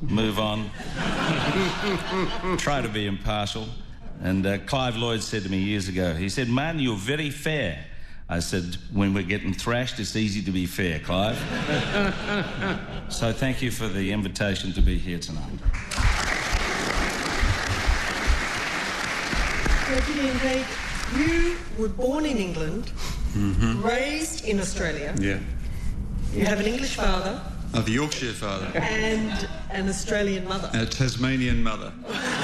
move on, try to be impartial. And Clive Lloyd said to me years ago, he said, "Man, you're very fair." I said, "When we're getting thrashed, it's easy to be fair, Clive." So thank you for the invitation to be here tonight. Gideon Haigh, you were born in England, raised in Australia. Yeah. You have an English father. I have a Yorkshire father. And an Australian mother. A Tasmanian mother.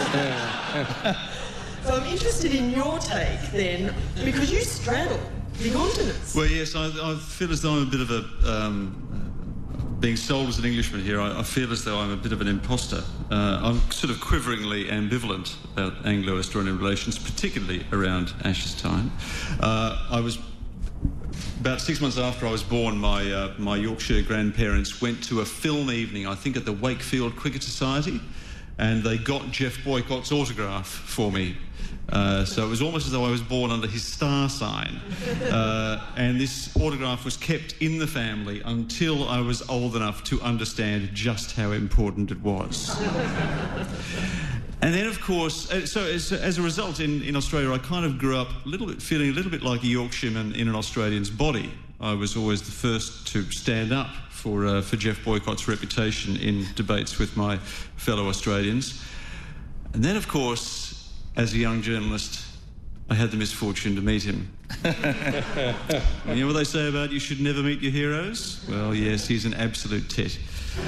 So I'm interested in your take then, because you straddle the continents. Well, yes, I feel as though I'm a bit of a... being sold as an Englishman here, I feel as though I'm a bit of an imposter. I'm sort of quiveringly ambivalent about Anglo-Australian relations, particularly around Ash's time. I was... About 6 months after I was born, my Yorkshire grandparents went to a film evening, I think at the Wakefield Cricket Society, and they got Jeff Boycott's autograph for me. So it was almost as though I was born under his star sign. And this autograph was kept in the family until I was old enough to understand just how important it was. And then, of course, so as a result, in Australia, I kind of grew up feeling a little bit like a Yorkshireman in an Australian's body. I was always the first to stand up for Jeff Boycott's reputation in debates with my fellow Australians. And then, of course, as a young journalist, I had the misfortune to meet him. You know what they say about you should never meet your heroes? Well, yes, he's an absolute tit.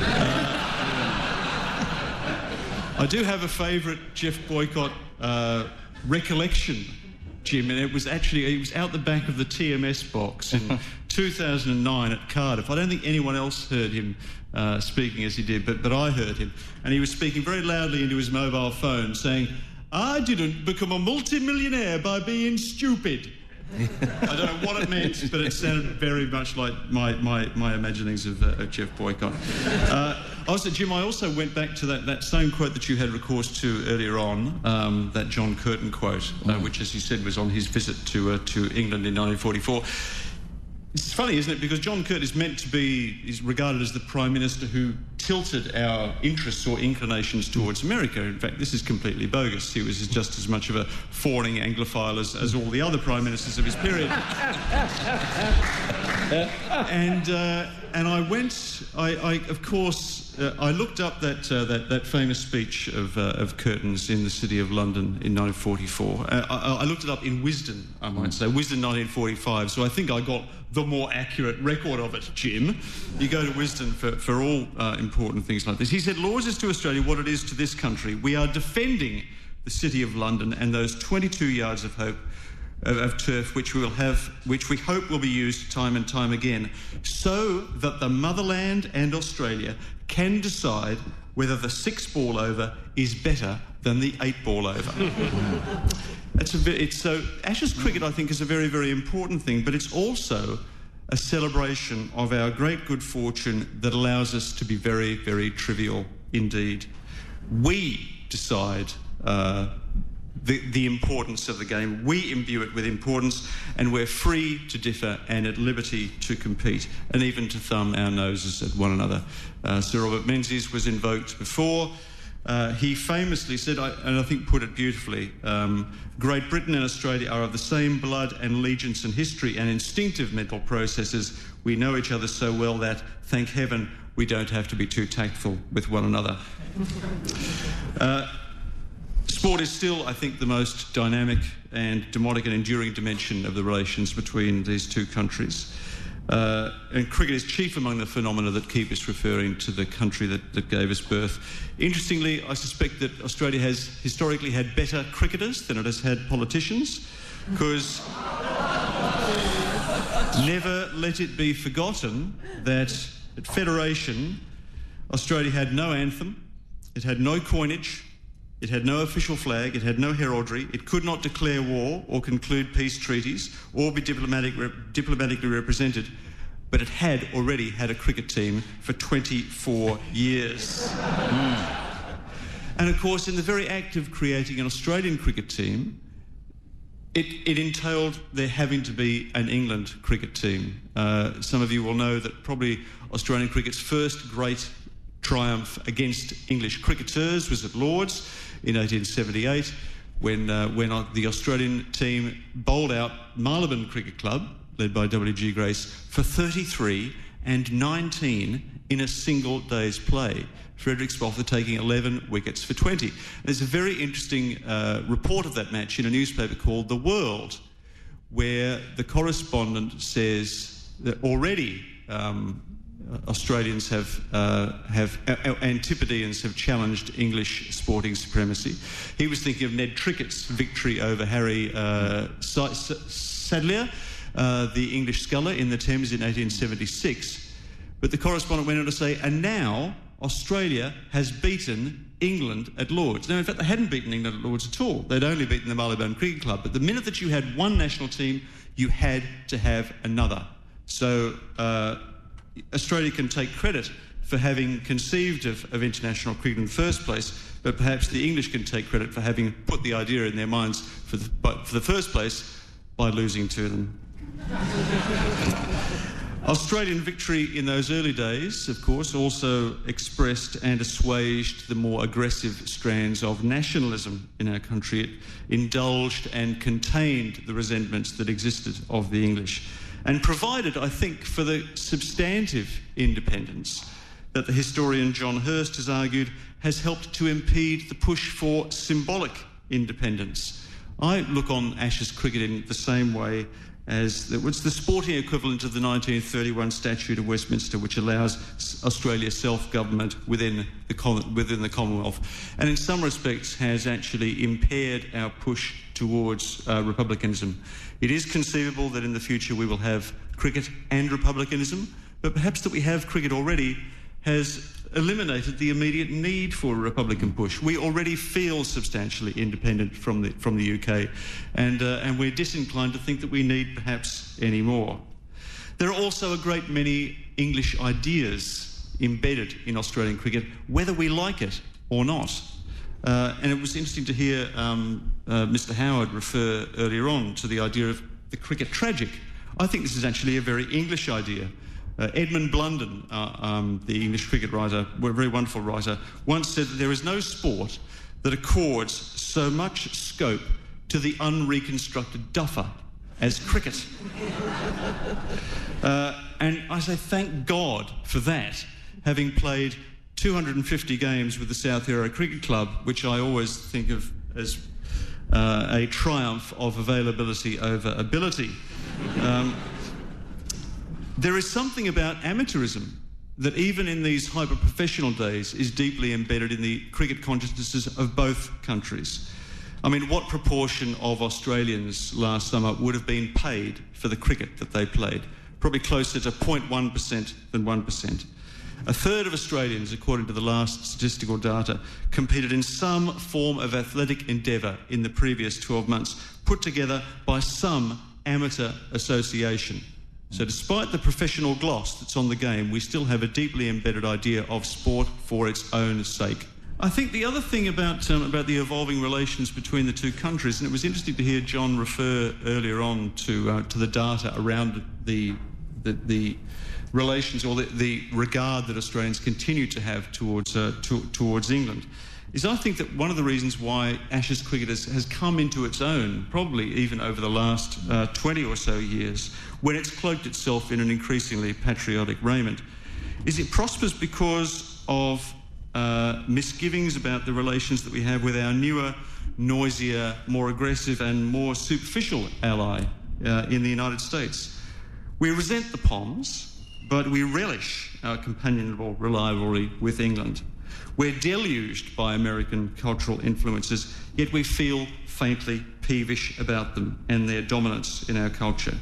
I do have a favourite Jeff Boycott recollection, Jim, and it was out the back of the TMS box in 2009 at Cardiff. I don't think anyone else heard him speaking as he did, but I heard him. And he was speaking very loudly into his mobile phone, saying, "I didn't become a multi-millionaire by being stupid." I don't know what it meant, but it sounded very much like my imaginings of Jeff Boycott. Jim, I also went back to that same quote that you had recourse to earlier on, that John Curtin quote, which, as you said, was on his visit to England in 1944. It's funny, isn't it? Because John Curtin is regarded as the Prime Minister who tilted our interests or inclinations towards America. In fact, this is completely bogus. He was just as much of a fawning Anglophile as all the other Prime Ministers of his period. And I looked up that famous speech of Curtin's in the City of London in 1944. I looked it up in Wisden, I might say, Wisden 1945, so I think I got the more accurate record of it, Jim. You go to Wisden for all important things like this. He said, "Laws is to Australia what it is to this country. We are defending the City of London and those 22 yards of turf which we hope will be used time and time again, so that the motherland and Australia can decide whether the 6-ball over is better than the 8-ball over." So Ashes cricket, I think, is a very, very important thing, but it's also a celebration of our great good fortune that allows us to be very, very trivial indeed. We decide the importance of the game. We imbue it with importance, and we're free to differ and at liberty to compete and even to thumb our noses at one another. Sir Robert Menzies was invoked before. He famously said, and I think put it beautifully, Great Britain and Australia are of the same blood and allegiance and history and instinctive mental processes. We know each other so well that, thank heaven, we don't have to be too tactful with one another. Sport is still, I think, the most dynamic and demonic and enduring dimension of the relations between these two countries. And cricket is chief among the phenomena that keep us referring to the country that gave us birth. Interestingly, I suspect that Australia has historically had better cricketers than it has had politicians, because never let it be forgotten that at Federation, Australia had no anthem, it had no coinage, it had no official flag, it had no heraldry, it could not declare war or conclude peace treaties or be diplomatically represented, but it had already had a cricket team for 24 years. And of course, in the very act of creating an Australian cricket team, it entailed there having to be an England cricket team. Some of you will know that probably Australian cricket's first great triumph against English cricketers was at Lords in 1878 when the Australian team bowled out Marylebone Cricket Club, led by W.G. Grace, for 33 and 19 in a single day's play. Frederick Spofforth taking 11 wickets for 20. There's a very interesting report of that match in a newspaper called The World, where the correspondent says that already Australians have Antipodeans have challenged English sporting supremacy. He was thinking of Ned Trickett's victory over Harry Sadleir, the English sculler, in the Thames in 1876. But the correspondent went on to say, and now Australia has beaten England at Lords. Now, in fact, they hadn't beaten England at Lords at all. They'd only beaten the Marylebone Cricket Club. But the minute that you had one national team, you had to have another. So Australia can take credit for having conceived of international cricket in the first place, but perhaps the English can take credit for having put the idea in their minds for the first place by losing to them. Australian victory in those early days, of course, also expressed and assuaged the more aggressive strands of nationalism in our country. It indulged and contained the resentments that existed of the English, and provided, I think, for the substantive independence that the historian John Hirst has argued has helped to impede the push for symbolic independence. I look on Ashes cricket in the same way as it was the sporting equivalent of the 1931 Statute of Westminster, which allows Australia self-government within the Commonwealth, and in some respects has actually impaired our push towards republicanism. It is conceivable that in the future we will have cricket and republicanism, but perhaps that we have cricket already has eliminated the immediate need for a republican push. We already feel substantially independent from the UK, and we're disinclined to think that we need perhaps any more. There are also a great many English ideas embedded in Australian cricket, whether we like it or not. And it was interesting to hear Mr. Howard refer earlier on to the idea of the cricket tragic. I think this is actually a very English idea. Edmund Blunden, the English cricket writer, a very wonderful writer, once said that there is no sport that accords so much scope to the unreconstructed duffer as cricket. And I say thank God for that, having played 250 games with the South Yarra Cricket Club, which I always think of as a triumph of availability over ability. There is something about amateurism that even in these hyper-professional days is deeply embedded in the cricket consciousnesses of both countries. I mean, what proportion of Australians last summer would have been paid for the cricket that they played? Probably closer to 0.1% than 1%. A third of Australians, according to the last statistical data, competed in some form of athletic endeavour in the previous 12 months, put together by some amateur association. So despite the professional gloss that's on the game, we still have a deeply embedded idea of sport for its own sake. I think the other thing about the evolving relations between the two countries, and it was interesting to hear John refer earlier on to the data around the relations or the regard that Australians continue to have towards England, is I think that one of the reasons why Ashes cricket has come into its own, probably even over the last 20 or so years, when it's cloaked itself in an increasingly patriotic raiment, is it prospers because of misgivings about the relations that we have with our newer, noisier, more aggressive and more superficial ally in the United States. We resent the Poms, but we relish our companionable rivalry with England. We're deluged by American cultural influences, yet we feel faintly peevish about them and their dominance in our culture.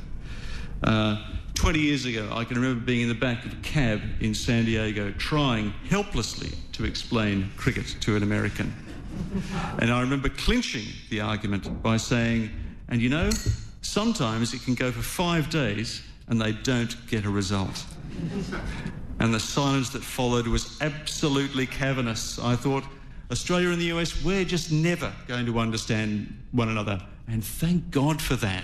20 years ago, I can remember being in the back of a cab in San Diego trying helplessly to explain cricket to an American. And I remember clinching the argument by saying, and you know, sometimes it can go for 5 days and they don't get a result. And the silence that followed was absolutely cavernous. I thought, Australia and the US, we're just never going to understand one another. And thank God for that.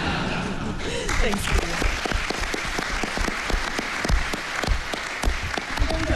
Thanks, Peter. I'm going to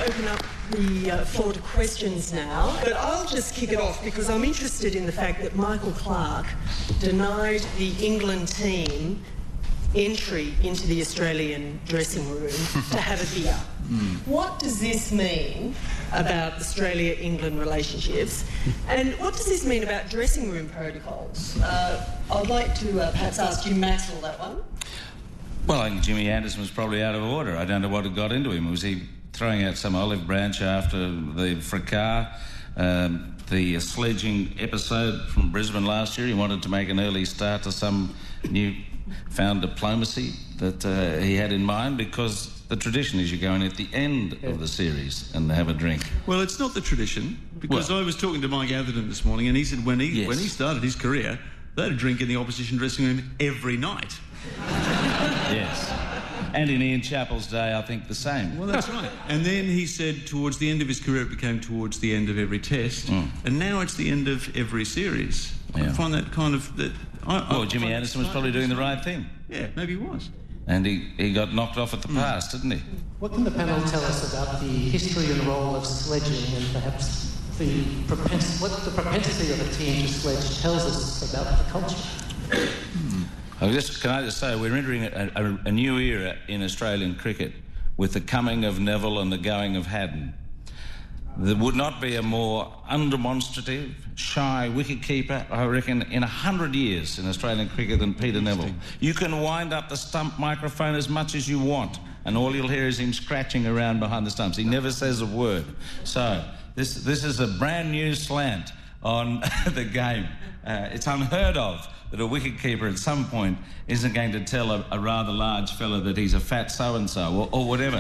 open up the floor to questions now, but I'll just kick it off because I'm interested in the fact that Michael Clarke denied the England team entry into the Australian dressing room to have a beer. What does this mean about Australia-England relationships, and what does this mean about dressing room protocols? I'd like to perhaps ask Jim Maxwell that one. Well, I think Jimmy Anderson was probably out of order. I don't know what had got into him. Was he throwing out some olive branch after the fracas, the sledging episode from Brisbane last year? He wanted to make an early start to some new-found diplomacy that he had in mind, because the tradition is you go in at the end of the series and have a drink. Well, it's not the tradition, because I was talking to Mike Atherton this morning, and he said when he started his career, they had a drink in the opposition dressing room every night. Yes. And in Ian Chappell's day, I think the same. Well, that's right. And then he said towards the end of his career, it became towards the end of every test. And now it's the end of every series. I find that kind of... Jimmy Anderson was probably doing the right thing. Yeah, maybe he was. And he got knocked off at the pass, didn't he? What can the panel tell us about the history and role of sledging, and perhaps what the propensity of a team to sledge tells us about the culture? Can I just say, we're entering a new era in Australian cricket with the coming of Neville and the going of Haddon. There would not be a more undemonstrative, shy wicketkeeper, I reckon, in 100 years in Australian cricket than Peter Neville. You can wind up the stump microphone as much as you want, and all you'll hear is him scratching around behind the stumps. He never says a word. So this is a brand new slant on the game. It's unheard of that a wicketkeeper at some point isn't going to tell a rather large fella that he's a fat so-and-so or whatever.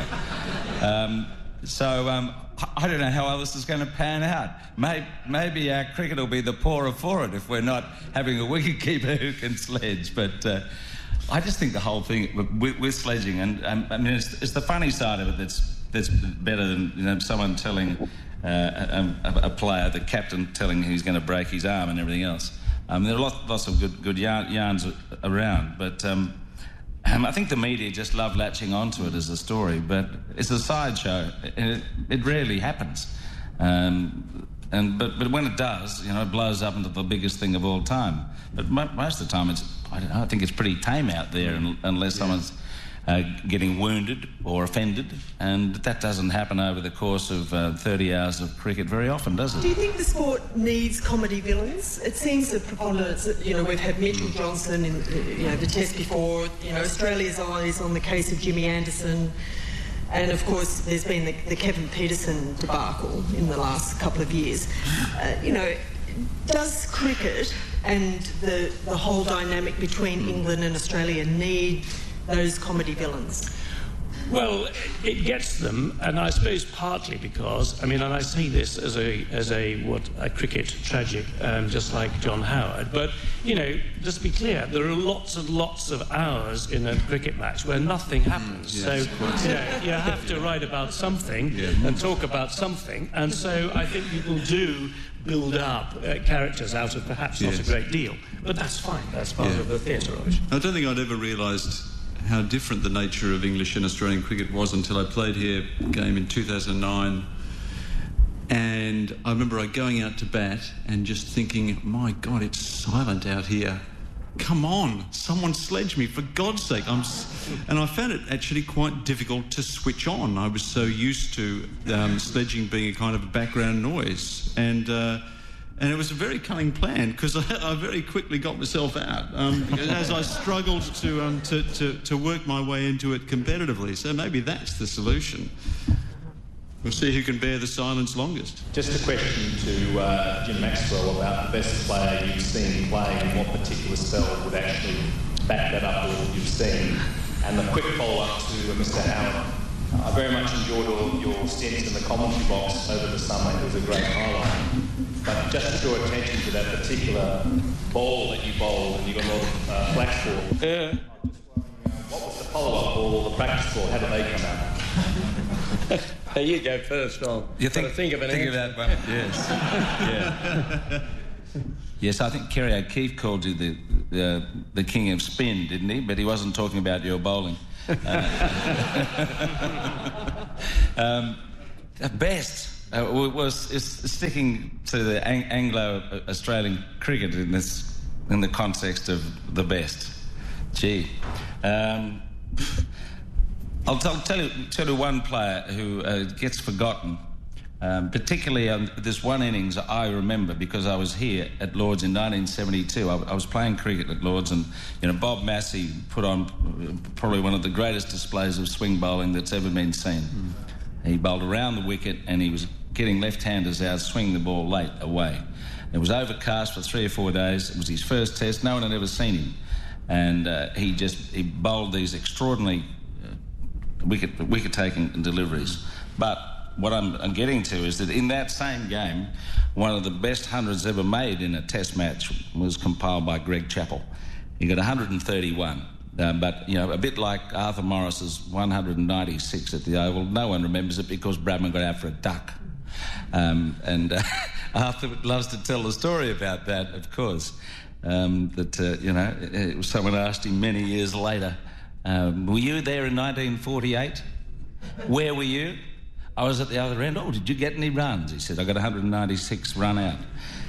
I don't know how else this is going to pan out. Maybe our cricket will be the poorer for it if we're not having a wicketkeeper who can sledge. But I just think the whole thing with sledging, and I mean, it's the funny side of it that's better than someone telling a player, the captain telling him he's going to break his arm and everything else. There are lots of good yarns around, but I think the media just love latching onto it as a story, but it's a sideshow. It rarely happens. But when it does, it blows up into the biggest thing of all time. But most of the time, I think it's pretty tame out there, unless someone's getting wounded or offended, and that doesn't happen over the course of 30 hours of cricket very often, does it? Do you think the sport needs comedy villains? It seems that proponents, we've had Mitchell Johnson in the test before, Australia's eyes on the case of Jimmy Anderson, and of course there's been the Kevin Peterson debacle in the last couple of years. Does cricket and the whole dynamic between England and Australia need those comedy villains? Well, it gets them, and I suppose partly because, and I say this as a cricket tragic, just like John Howard, but, just to be clear, there are lots and lots of hours in a cricket match where nothing happens. Yes, you have to write about something and talk about something, and so I think people do build up characters out of perhaps not a great deal, but that's fine, that's part of the theatre of it. I don't think I'd ever realised how different the nature of English and Australian cricket was until I played here a game in 2009. And I remember going out to bat and just thinking, my God, it's silent out here. Come on, someone sledge me, for God's sake. And I found it actually quite difficult to switch on. I was so used to sledging being a kind of a background noise. And it was a very cunning plan, because I very quickly got myself out as I struggled to work my way into it competitively. So maybe that's the solution. We'll see who can bear the silence longest. Just a question to Jim Maxwell about the best player you've seen playing and what particular spell would actually back that up with what you've seen. And the quick follow-up to Mr. Howard. I very much enjoyed all your stints in the commentary box over the summer. It was a great highlight. But just to draw attention to that particular ball that you bowled and you got a lot of flack for. Yeah. What was the follow-up ball or the practice ball? How did they come out? You go first, Ron. You think of that one? Yes. Yeah. Yes, I think Kerry O'Keefe called you the king of spin, didn't he? But he wasn't talking about your bowling. The best was sticking to the Anglo-Australian cricket in the context of the best. Gee, I'll tell you one player who gets forgotten, particularly on this one innings I remember because I was here at Lord's in 1972. I was playing cricket at Lord's, and Bob Massey put on probably one of the greatest displays of swing bowling that's ever been seen. He bowled around the wicket and he was getting left-handers out, swinging the ball late away. It was overcast for 3 or 4 days. It was his first test. No one had ever seen him. And he bowled these extraordinary wicket-taking deliveries. But what I'm getting to is that in that same game, one of the best hundreds ever made in a test match was compiled by Greg Chappell. He got 131. But, a bit like Arthur Morris's 196 at the Oval, no one remembers it because Bradman got out for a duck. Arthur loves to tell the story about that, of course. Someone asked him many years later, were you there in 1948? Where were you? I was at the other end. Oh, did you get any runs? He said, I got 196 run out.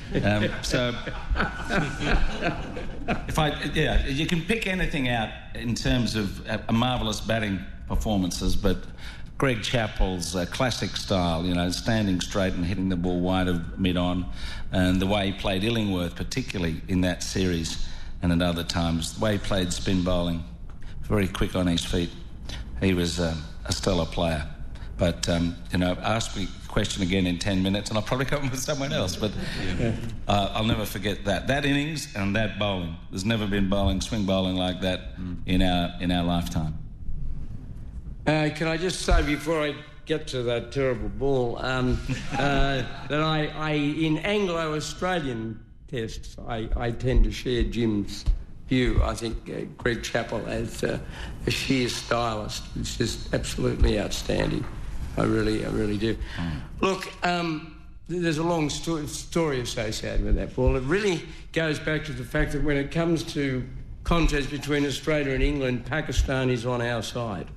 You can pick anything out in terms of marvellous batting performances, but Greg Chappell's classic style, standing straight and hitting the ball wide of mid-on, and the way he played Illingworth, particularly in that series and at other times, the way he played spin bowling, very quick on his feet. He was a stellar player. But, ask me a question again in 10 minutes and I'll probably come up with someone else. But I'll never forget that. That innings and that bowling. There's never been swing bowling like that in our lifetime. Can I just say before I get to that terrible ball that I in Anglo-Australian tests, I tend to share Jim's view. I think Greg Chappell as a sheer stylist is just absolutely outstanding. I really do. Look, there's a long story associated with that ball. It really goes back to the fact that when it comes to contest between Australia and England, Pakistan is on our side.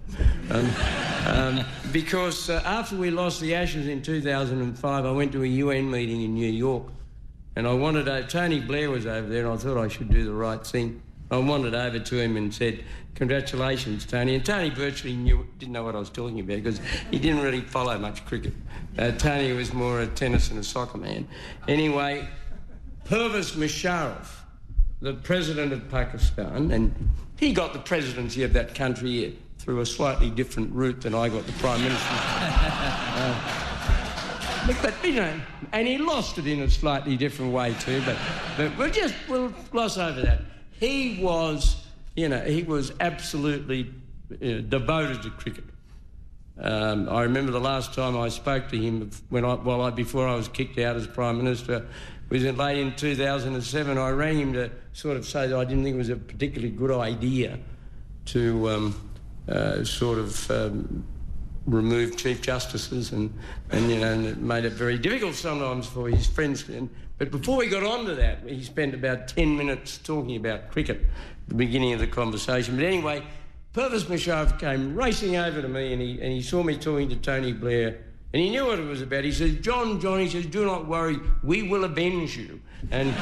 Because after we lost the Ashes in 2005, I went to a UN meeting in New York, and I wanted Tony Blair was over there, and I thought I should do the right thing. I wandered over to him and said, congratulations, Tony. And Tony virtually didn't know what I was talking about because he didn't really follow much cricket. Tony was more a tennis and a soccer man. Anyway, Pervez Musharraf, the president of Pakistan, and he got the presidency of that country through a slightly different route than I got the Prime Minister. And he lost it in a slightly different way too, but we'll gloss over that. He was absolutely devoted to cricket. I remember the last time I spoke to him before I was kicked out as Prime Minister was late in 2007. I rang him to sort of say that I didn't think it was a particularly good idea to remove Chief Justices and it made it very difficult sometimes for his friends. But before we got on to that, he spent about 10 minutes talking about cricket at the beginning of the conversation. But anyway, Pervez Musharraf came racing over to me and he saw me talking to Tony Blair and he knew what it was about. He says, John, he says, do not worry, we will avenge you. And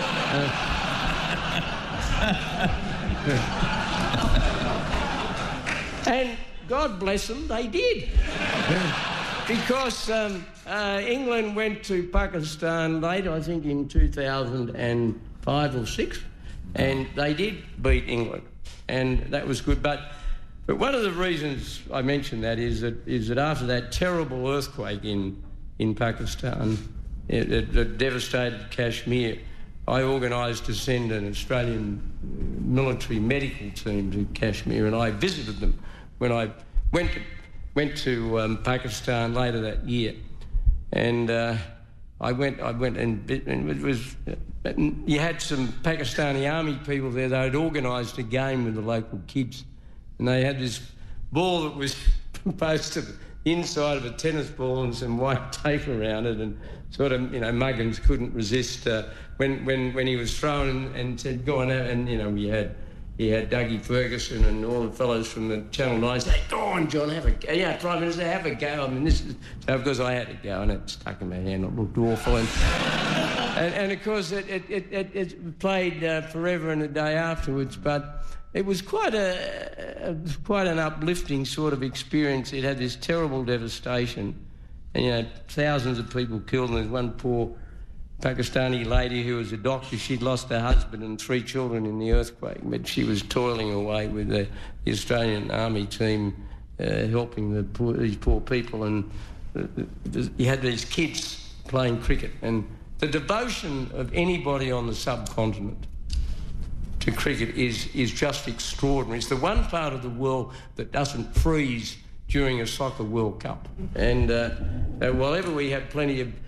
and God bless them, they did. Because England went to Pakistan late, I think in 2005 or 6, and they did beat England, and that was good. But one of the reasons I mention that is that after that terrible earthquake in Pakistan, it devastated Kashmir, I organised to send an Australian military medical team to Kashmir, and I visited them when I went to Pakistan later that year, and I went and it was you had some Pakistani army people there. They had organised a game with the local kids, and they had this ball that was composed of the inside of a tennis ball and some white tape around it, and sort of Muggins couldn't resist when he was thrown and said go on out, and we had he had Dougie Ferguson and all the fellows from the Channel 9 say, "Go on, John, have a go." Yeah, Prime Minister, have a go. I mean, this is... So, of course, I had to go, and it stuck in my hand. It looked awful. And of course, it played forever and a day afterwards, but it was quite an uplifting sort of experience. It had this terrible devastation, and, thousands of people killed, and there's one poor Pakistani lady who was a doctor. She'd lost her husband and 3 children in the earthquake, but she was toiling away with the Australian Army team helping these poor people, and you had these kids playing cricket, and the devotion of anybody on the subcontinent to cricket is just extraordinary. It's the one part of the world that doesn't freeze during a soccer World Cup, and while ever we have plenty of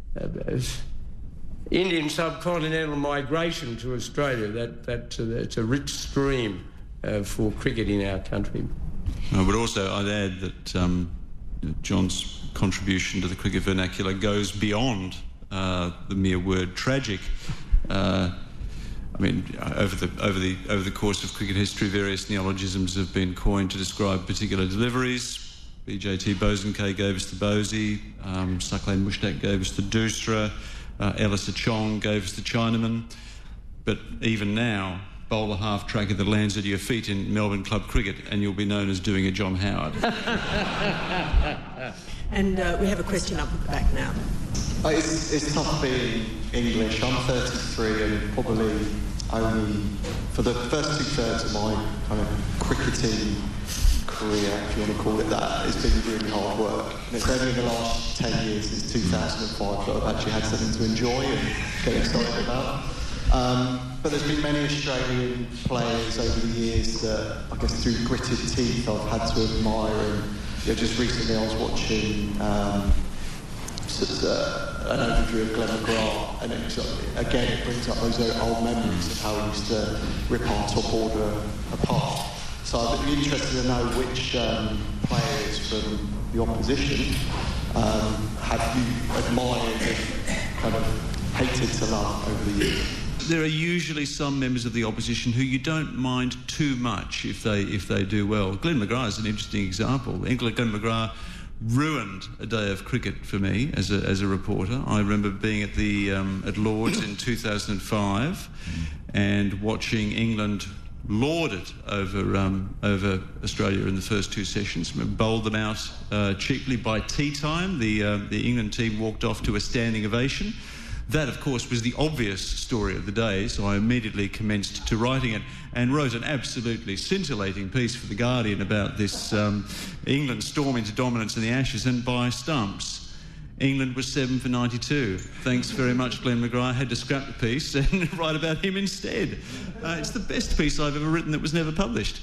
Indian subcontinental migration to Australia, it's a rich stream for cricket in our country. But also I'd add that John's contribution to the cricket vernacular goes beyond the mere word tragic. I mean, over the course of cricket history, various neologisms have been coined to describe particular deliveries. BJT Bosanquet gave us the Bosey, Suckling Mushtaq gave us the Doosra, Ellis Achong gave us the Chinaman. But even now, bowl a half-tracker that lands at your feet in Melbourne club cricket and you'll be known as doing a John Howard. And we have a question up at the back now. It's tough being English. I'm 33 and probably only for the first 2/3 of my kind of cricketing career, if you want to call it that, it's been really hard work. And it's only in the last 10 years, since 2005, that I've actually had something to enjoy and get excited about. But there's been many Australian players over the years that, I guess through gritted teeth, I've had to admire. And just recently I was watching an overview of Glenn McGrath, and it brings up those old memories of how we used to rip our top order apart. So I'd be interested to know which players from the opposition have you admired and kind of hated to love over the years? There are usually some members of the opposition who you don't mind too much if they do well. Glenn McGrath is an interesting example. Glenn McGrath ruined a day of cricket for me as a reporter. I remember being at Lord's in 2005 and watching England lord it over Australia in the first 2 sessions. We bowled them out cheaply by tea time. The England team walked off to a standing ovation. That, of course, was the obvious story of the day, so I immediately commenced to writing it and wrote an absolutely scintillating piece for The Guardian about this England storm into dominance in the Ashes, and by stumps, England was 7 for 92. Thanks very much, Glenn McGrath. I had to scrap the piece and write about him instead. It's the best piece I've ever written that was never published.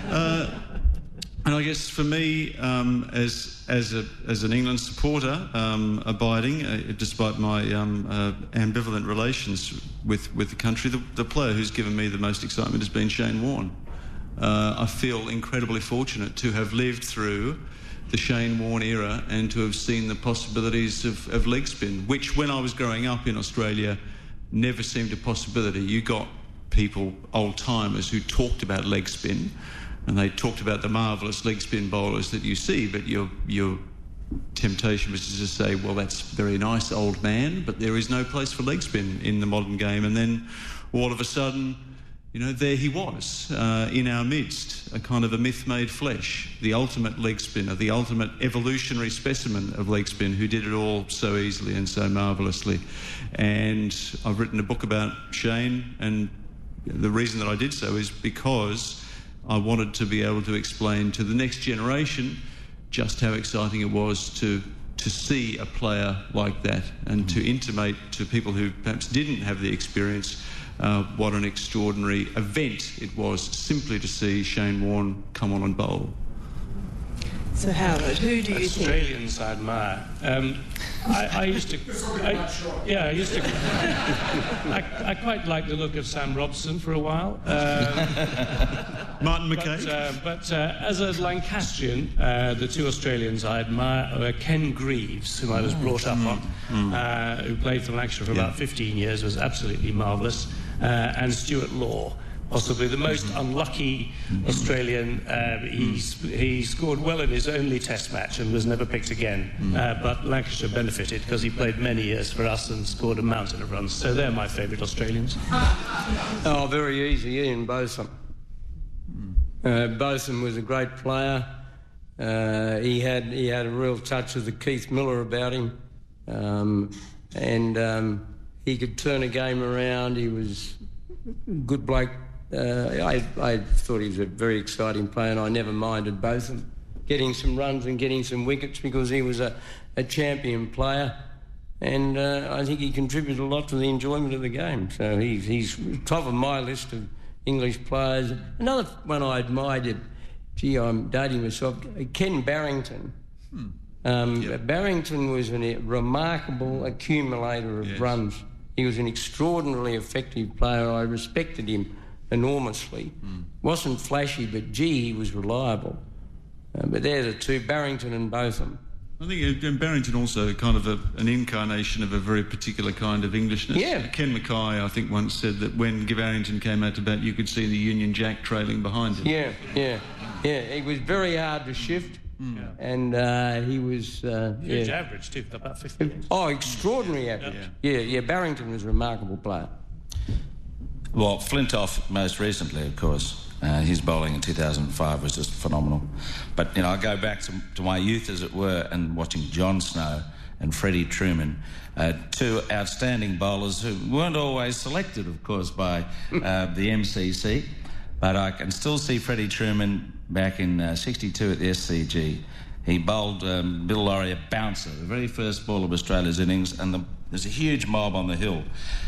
And I guess for me, as an England supporter, abiding, despite my ambivalent relations with the country, the player who's given me the most excitement has been Shane Warne. I feel incredibly fortunate to have lived through the Shane Warne era and to have seen the possibilities of leg spin, which when I was growing up in Australia never seemed a possibility. You got people, old-timers, who talked about leg spin, and they talked about the marvellous leg spin bowlers that you see, but your temptation was to just say, well, that's very nice, old man, but there is no place for leg spin in the modern game. And then all of a sudden, there he was in our midst, a kind of a myth made flesh, the ultimate leg spinner, the ultimate evolutionary specimen of leg spin, who did it all so easily and so marvellously. And I've written a book about Shane, and the reason that I did so is because I wanted to be able to explain to the next generation just how exciting it was to see a player like that, and to intimate to people who perhaps didn't have the experience what an extraordinary event it was simply to see Shane Warne come on and bowl. So Howard, who do you think? Australians I admire. I used to I quite liked the look of Sam Robson for a while. Martin McKay. But as a Lancastrian, the 2 Australians I admire are Ken Greaves, whom I was brought up on, who played for Lancashire for about 15 years, was absolutely marvellous, and Stuart Law. possibly the most unlucky Australian. He scored well in his only Test match and was never picked again. But Lancashire benefited because he played many years for us and scored a mountain of runs. So they're my favourite Australians. Oh, very easy, Ian Botham. Botham was a great player. He had a real touch of the Keith Miller about him, and he could turn a game around. He was a good bloke. I thought he was a very exciting player, and I never minded Botham getting some runs and getting some wickets because he was a champion player, and I think he contributed a lot to the enjoyment of the game. So he's top of my list of English players. Another one I admired, gee, I'm dating myself, Ken Barrington. Barrington was a remarkable accumulator of runs. He was an extraordinarily effective player. I respected him enormously. Wasn't flashy, but gee, he was reliable. But they're the two, Barrington and Botham. I think Barrington also kind of an incarnation of a very particular kind of Englishness. Yeah. Ken Mackay, I think, once said that when Barrington came out to bat, you could see the Union Jack trailing behind him. Yeah. It was very hard to shift, and he was... Huge average, too, about 50. Oh, extraordinary average. Yeah, Barrington was a remarkable player. Well, Flintoff most recently, of course. His bowling in 2005 was just phenomenal. But, I go back to my youth, as it were, and watching John Snow and Freddie Truman, two outstanding bowlers who weren't always selected, of course, by the MCC. But I can still see Freddie Truman back in 62 at the SCG. He bowled Bill Laurie a bouncer, the very first ball of Australia's innings, and there's a huge mob on the hill.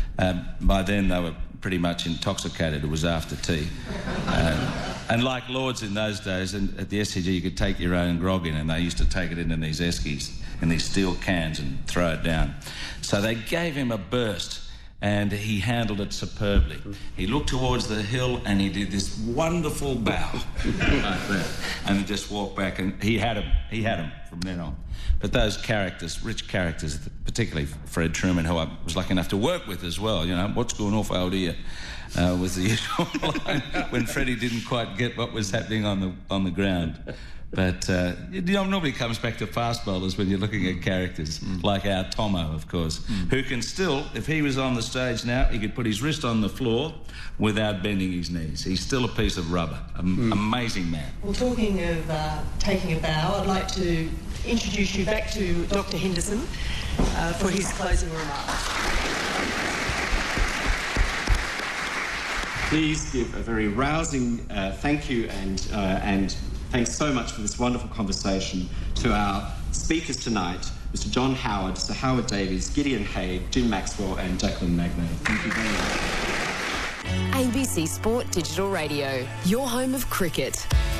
By then they were pretty much intoxicated. It was after tea. And like Lords in those days, and at the SCG you could take your own grog in, and they used to take it in these eskies, in these steel cans, and throw it down. So they gave him a burst, and he handled it superbly. He looked towards the hill and he did this wonderful bow like that, and he just walked back, and he had him from then on. But those characters, rich characters, particularly Fred Truman, who I was lucky enough to work with as well, what's going off out here, was the usual line when Freddie didn't quite get what was happening on the ground. But nobody comes back to fast bowlers when you're looking at characters like our Tomo, of course, who can still, if he was on the stage now, he could put his wrist on the floor without bending his knees. He's still a piece of rubber. Amazing man. Well, talking of taking a bow, I'd like to introduce you back to Dr. Henderson for his closing remarks. Please give a very rousing thank you and thanks so much for this wonderful conversation to our speakers tonight, Mr. John Howard, Sir Howard Davies, Gideon Haigh, Jim Maxwell and Jacqueline Magnay. Thank you very much. ABC Sport Digital Radio, your home of cricket.